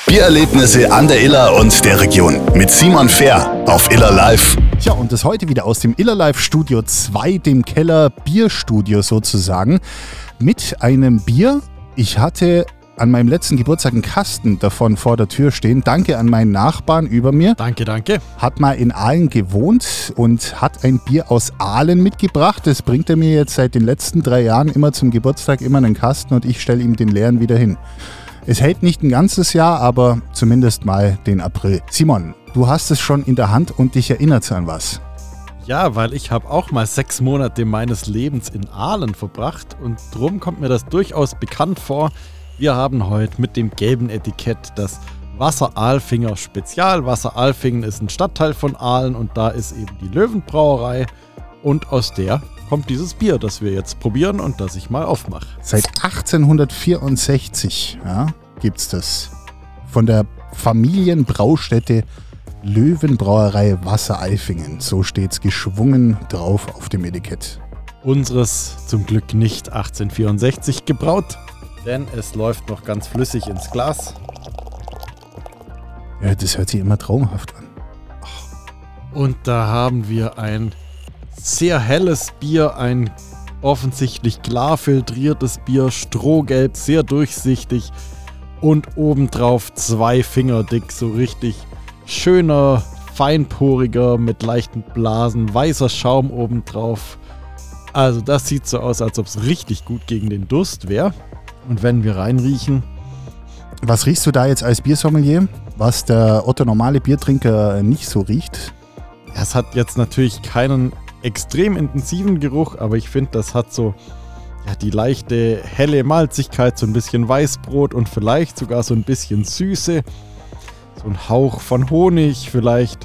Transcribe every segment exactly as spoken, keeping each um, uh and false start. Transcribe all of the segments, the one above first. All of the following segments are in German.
Biererlebnisse an der Iller und der Region mit Simon Fehr auf Iller Live. Tja, und das heute wieder aus dem Iller Live Studio zwei, dem Keller Bierstudio sozusagen, mit einem Bier. Ich hatte an meinem letzten Geburtstag einen Kasten davon vor der Tür stehen. Danke an meinen Nachbarn über mir. Danke, danke. Hat mal in Aalen gewohnt und hat ein Bier aus Aalen mitgebracht. Das bringt er mir jetzt seit den letzten drei Jahren immer zum Geburtstag, immer einen Kasten, und ich stelle ihm den leeren wieder hin. Es hält nicht ein ganzes Jahr, aber zumindest mal den April. Simon, du hast es schon in der Hand und dich erinnert an was. Ja, weil ich habe auch mal sechs Monate meines Lebens in Aalen verbracht und drum kommt mir das durchaus bekannt vor. Wir haben heute mit dem gelben Etikett das Wasser Aalfinger Spezial. Wasser Aalfingen ist ein Stadtteil von Aalen und da ist eben die Löwenbrauerei und aus der kommt dieses Bier, das wir jetzt probieren und das ich mal aufmache. Seit achtzehnhundertvierundsechzig ja, gibt es das. Von der Familienbraustätte Löwenbrauerei Wasser Aalfingen. So steht es geschwungen drauf auf dem Etikett. Unseres zum Glück nicht achtzehnhundertvierundsechzig gebraut, denn es läuft noch ganz flüssig ins Glas. Ja, das hört sich immer traumhaft an. Und da haben wir ein sehr helles Bier, ein offensichtlich klar filtriertes Bier, strohgelb, sehr durchsichtig und obendrauf zwei Finger dick, so richtig schöner, feinporiger, mit leichten Blasen, weißer Schaum obendrauf. Also das sieht so aus, als ob es richtig gut gegen den Durst wäre. Und wenn wir reinriechen... Was riechst du da jetzt als Biersommelier, was der Otto normale Biertrinker nicht so riecht? Es hat jetzt natürlich keinen extrem intensiven Geruch, aber ich finde, das hat so ja, die leichte helle Malzigkeit, so ein bisschen Weißbrot und vielleicht sogar so ein bisschen Süße. So ein Hauch von Honig, vielleicht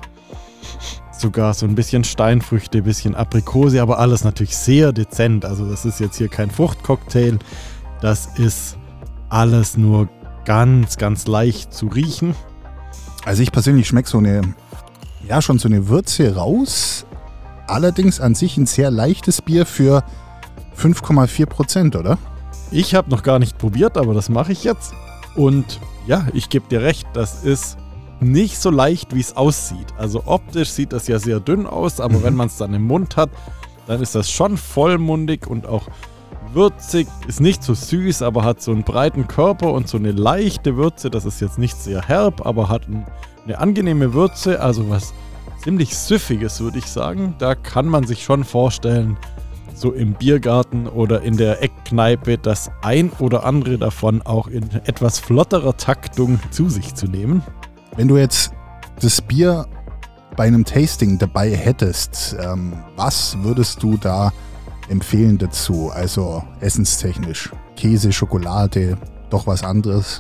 sogar so ein bisschen Steinfrüchte, ein bisschen Aprikose, aber alles natürlich sehr dezent. Also das ist jetzt hier kein Fruchtcocktail, das ist alles nur ganz, ganz leicht zu riechen. Also ich persönlich schmecke so eine, ja schon so eine Würze raus. Allerdings an sich ein sehr leichtes Bier für fünf Komma vier Prozent, oder? Ich habe noch gar nicht probiert, aber das mache ich jetzt. Und ja, ich gebe dir recht, das ist nicht so leicht, wie es aussieht. Also optisch sieht das ja sehr dünn aus, aber mhm. wenn man es dann im Mund hat, dann ist das schon vollmundig und auch würzig. Ist nicht so süß, aber hat so einen breiten Körper und so eine leichte Würze. Das ist jetzt nicht sehr herb, aber hat ein, eine angenehme Würze, also was ziemlich Süffiges, würde ich sagen. Da kann man sich schon vorstellen, so im Biergarten oder in der Eckkneipe das ein oder andere davon auch in etwas flotterer Taktung zu sich zu nehmen. Wenn du jetzt das Bier bei einem Tasting dabei hättest, ähm, was würdest du da empfehlen dazu? Also essenstechnisch, Käse, Schokolade, doch was anderes?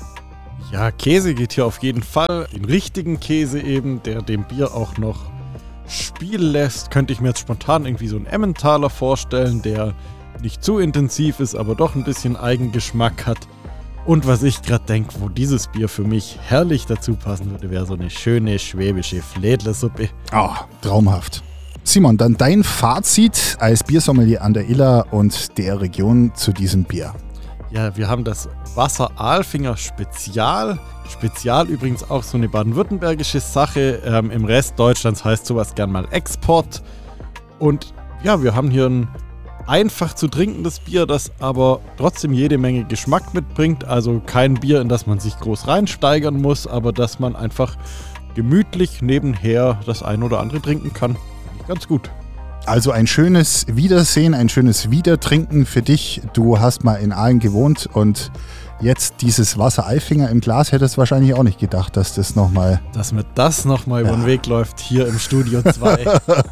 Ja, Käse geht hier auf jeden Fall. Den richtigen Käse eben, der dem Bier auch noch Spiel lässt. Könnte ich mir jetzt spontan irgendwie so einen Emmentaler vorstellen, der nicht zu intensiv ist, aber doch ein bisschen Eigengeschmack hat. Und was ich gerade denke, wo dieses Bier für mich herrlich dazu passen würde, wäre so eine schöne schwäbische Fledlersuppe. Oh, traumhaft. Simon, dann dein Fazit als Biersommelier an der Iller und der Region zu diesem Bier. Ja, wir haben das Wasser Aalfinger Spezial. Spezial übrigens auch so eine baden-württembergische Sache. Ähm, Im Rest Deutschlands heißt sowas gern mal Export. Und ja, wir haben hier ein einfach zu trinkendes Bier, das aber trotzdem jede Menge Geschmack mitbringt. Also kein Bier, in das man sich groß reinsteigern muss, aber dass man einfach gemütlich nebenher das ein oder andere trinken kann. Finde ich ganz gut. Also ein schönes Wiedersehen, ein schönes Wiedertrinken für dich. Du hast mal in Aalen gewohnt und jetzt dieses Wasser Aalfinger im Glas, hättest du wahrscheinlich auch nicht gedacht, dass das nochmal... Dass mir das nochmal ja. über den Weg läuft hier im Studio zwei.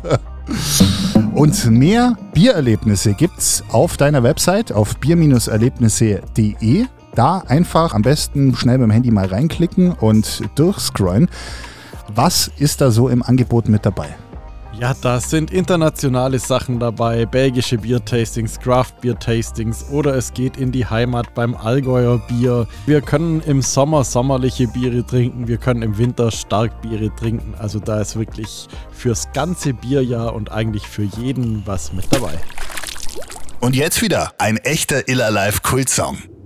Und mehr Biererlebnisse gibt's auf deiner Website auf bier erlebnisse punkt de. Da einfach am besten schnell mit dem Handy mal reinklicken und durchscrollen. Was ist da so im Angebot mit dabei? Ja, da sind internationale Sachen dabei, belgische Biertastings, Craft-Bier-Tastings oder es geht in die Heimat beim Allgäuer Bier. Wir können im Sommer sommerliche Biere trinken, wir können im Winter Starkbiere trinken. Also da ist wirklich fürs ganze Bierjahr und eigentlich für jeden was mit dabei. Und jetzt wieder ein echter Iller Live Kultsong.